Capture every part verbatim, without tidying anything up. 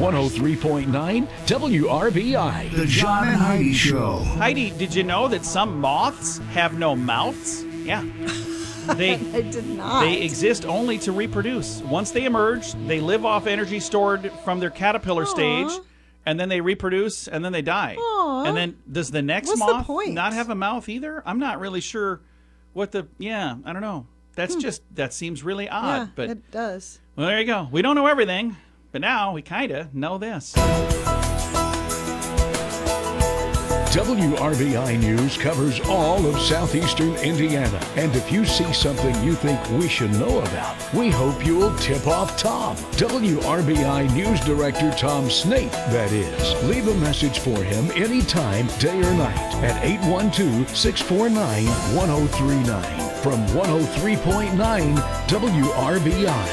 one oh three point nine W R B I. The John and Heidi Show. Heidi, did you know that some moths have no mouths? Yeah. They, I did not. They exist only to reproduce. Once they emerge, they live off energy stored from their caterpillar Aww. stage, and then they reproduce, and then they die. Aww. And then does the next What's the moth point? not have a mouth either? I'm not really sure what the, yeah, I don't know. That's Hmm. just, that seems really odd. Yeah, but it does. Well, there you go. We don't know everything, but now we kind of know this. W R B I News covers all of southeastern Indiana. And if you see something you think we should know about, we hope you'll tip off Tom. W R B I News Director Tom Snape, that is. Leave a message for him anytime, day or night, at eight one two, six four nine, one oh three nine. From one oh three point nine W R B I.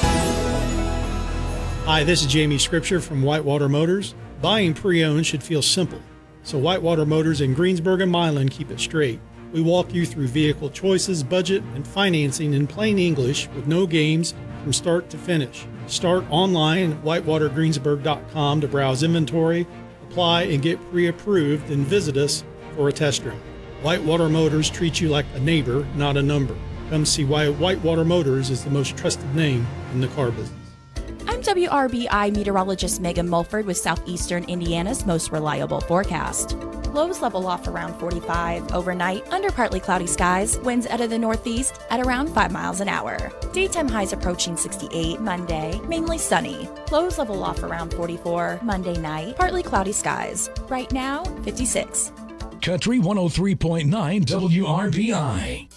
Hi, this is Jamie Scripture from Whitewater Motors. Buying pre-owned should feel simple, so Whitewater Motors in Greensburg and Milan keep it straight. We walk you through vehicle choices, budget, and financing in plain English with no games from start to finish. Start online at whitewater greensburg dot com to browse inventory, apply, and get pre-approved, then visit us for a test drive. Whitewater Motors treats you like a neighbor, not a number. Come see why Whitewater Motors is the most trusted name in the car business. I'm W R B I meteorologist Megan Mulford with Southeastern Indiana's most reliable forecast. Lows level off around forty-five. Overnight, under partly cloudy skies. Winds out of the northeast at around five miles an hour. Daytime highs approaching sixty-eight. Monday, mainly sunny. Lows level off around forty-four. Monday night, partly cloudy skies. Right now, fifty-six. Country one oh three point nine W R B I.